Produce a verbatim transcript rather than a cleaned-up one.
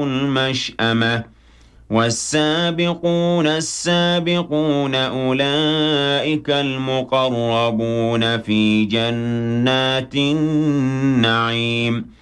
المشأمة والسابقون السابقون أولئك المقربون في جنات النعيم